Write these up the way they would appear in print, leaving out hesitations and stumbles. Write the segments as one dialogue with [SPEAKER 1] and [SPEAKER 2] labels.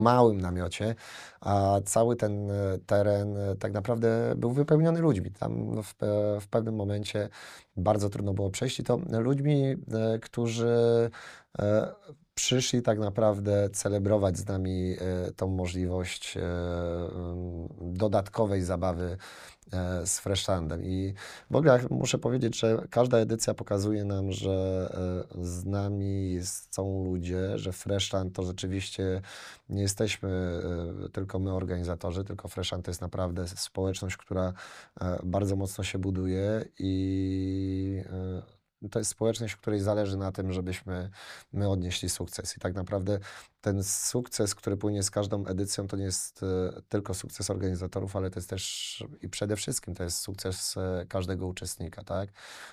[SPEAKER 1] małym namiocie, a cały ten teren tak naprawdę był wypełniony ludźmi. Tam w pewnym momencie bardzo trudno było przejść i to ludźmi, którzy e, przyszli tak naprawdę celebrować z nami tą możliwość dodatkowej zabawy z Freshlandem. I w ogóle muszę powiedzieć, że każda edycja pokazuje nam, że z nami są ludzie, że Freshland to rzeczywiście nie jesteśmy tylko my organizatorzy, tylko Freshland to jest naprawdę społeczność, która bardzo mocno się buduje i to jest społeczność, której zależy na tym, żebyśmy my odnieśli sukces. I tak naprawdę ten sukces, który płynie z każdą edycją, to nie jest tylko sukces organizatorów, ale to jest też i przede wszystkim to jest sukces każdego uczestnika, tak?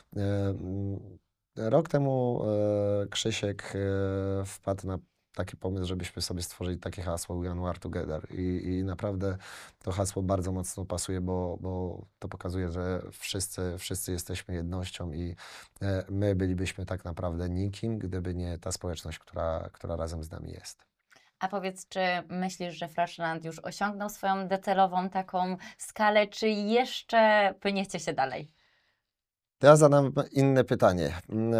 [SPEAKER 1] Rok temu Krzysiek wpadł na taki pomysł, żebyśmy sobie stworzyli takie hasło We Are Together i naprawdę to hasło bardzo mocno pasuje, bo to pokazuje, że wszyscy jesteśmy jednością i my bylibyśmy tak naprawdę nikim, gdyby nie ta społeczność, która razem z nami jest.
[SPEAKER 2] A powiedz, czy myślisz, że Freshland już osiągnął swoją docelową taką skalę, czy jeszcze płyniecie się dalej?
[SPEAKER 1] To ja zadam inne pytanie.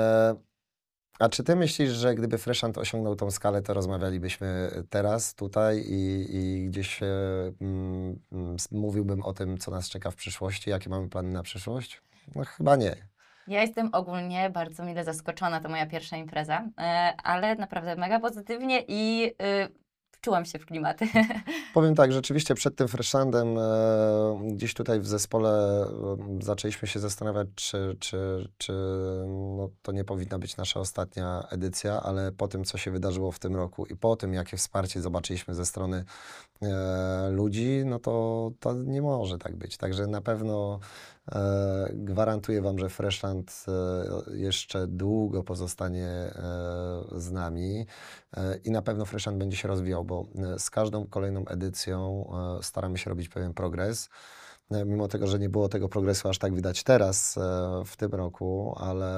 [SPEAKER 1] A czy ty myślisz, że gdyby Freshland osiągnął tą skalę, to rozmawialibyśmy teraz, tutaj i gdzieś mówiłbym o tym, co nas czeka w przyszłości, jakie mamy plany na przyszłość? No chyba nie.
[SPEAKER 2] Ja jestem ogólnie bardzo mile zaskoczona, to moja pierwsza impreza, ale naprawdę mega pozytywnie i wczułam się w klimaty.
[SPEAKER 1] Powiem tak, rzeczywiście przed tym Freshlandem gdzieś tutaj w zespole zaczęliśmy się zastanawiać, czy no, to nie powinna być nasza ostatnia edycja, ale po tym, co się wydarzyło w tym roku i po tym, jakie wsparcie zobaczyliśmy ze strony ludzi, no to nie może tak być. Także na pewno gwarantuję Wam, że Freshland jeszcze długo pozostanie z nami i na pewno Freshland będzie się rozwijał, bo z każdą kolejną edycją staramy się robić pewien progres. Mimo tego, że nie było tego progresu aż tak widać teraz, w tym roku, ale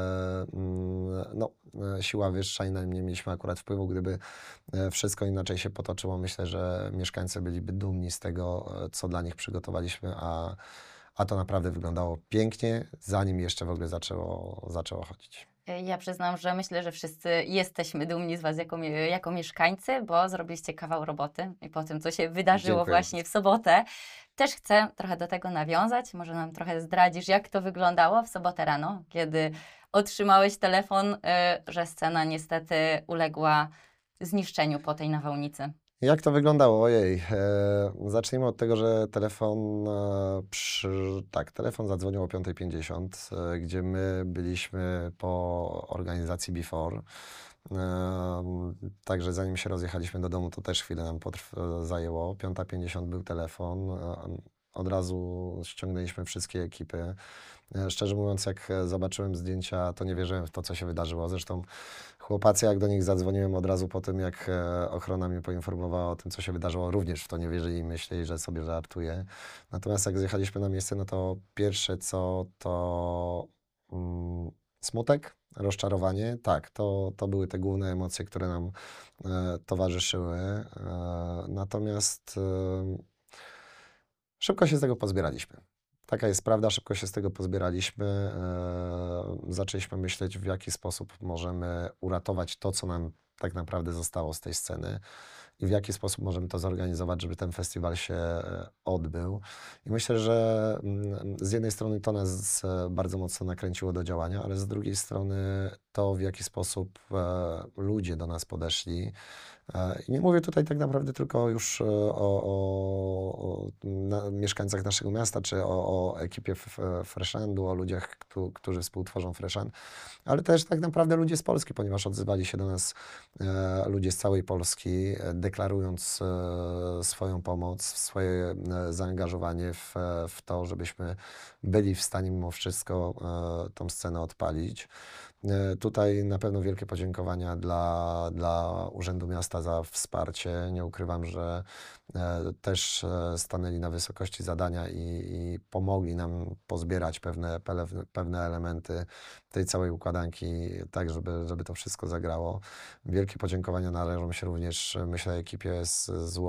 [SPEAKER 1] no, siła wyższa i na nie mieliśmy akurat wpływu. Gdyby wszystko inaczej się potoczyło, myślę, że mieszkańcy byliby dumni z tego, co dla nich przygotowaliśmy, a to naprawdę wyglądało pięknie, zanim jeszcze w ogóle zaczęło chodzić.
[SPEAKER 2] Ja przyznam, że myślę, że wszyscy jesteśmy dumni z Was jako mieszkańcy, bo zrobiliście kawał roboty i po tym, co się wydarzyło
[SPEAKER 1] Dziękuję
[SPEAKER 2] właśnie
[SPEAKER 1] bardzo.
[SPEAKER 2] w sobotę, też chcę trochę do tego nawiązać. Może nam trochę zdradzisz, jak to wyglądało w sobotę rano, kiedy otrzymałeś telefon, że scena niestety uległa zniszczeniu po tej nawałnicy.
[SPEAKER 1] Jak to wyglądało? Ojej, zacznijmy od tego, że telefon zadzwonił o 5:50, gdzie my byliśmy po organizacji Before. Także zanim się rozjechaliśmy do domu, to też chwilę nam zajęło. 5:50 był telefon. Od razu ściągnęliśmy wszystkie ekipy. Szczerze mówiąc, jak zobaczyłem zdjęcia, to nie wierzyłem w to, co się wydarzyło. Zresztą chłopacy, jak do nich zadzwoniłem od razu po tym, jak ochrona mnie poinformowała o tym, co się wydarzyło, również w to nie wierzyli i myśleli, że sobie żartuję. Natomiast jak zjechaliśmy na miejsce, no to pierwsze co to smutek, rozczarowanie. Tak, to były te główne emocje, które nam towarzyszyły. Natomiast szybko się z tego pozbieraliśmy. Taka jest prawda, szybko się z tego pozbieraliśmy. Zaczęliśmy myśleć, w jaki sposób możemy uratować to, co nam tak naprawdę zostało z tej sceny i w jaki sposób możemy to zorganizować, żeby ten festiwal się odbył. I myślę, że z jednej strony to nas bardzo mocno nakręciło do działania, ale z drugiej strony to, w jaki sposób ludzie do nas podeszli. I nie mówię tutaj tak naprawdę tylko już o mieszkańcach naszego miasta, czy o ekipie Freshlandu, o ludziach, którzy współtworzą Freshland, ale też tak naprawdę ludzie z Polski, ponieważ odzywali się do nas ludzie z całej Polski, deklarując swoją pomoc, swoje zaangażowanie w to, żebyśmy byli w stanie mimo wszystko tą scenę odpalić. Tutaj na pewno wielkie podziękowania dla Urzędu Miasta za wsparcie. Nie ukrywam, że też stanęli na wysokości zadania i pomogli nam pozbierać pewne elementy tej całej układanki, tak żeby to wszystko zagrało. Wielkie podziękowania należą się również, myślę, ekipie z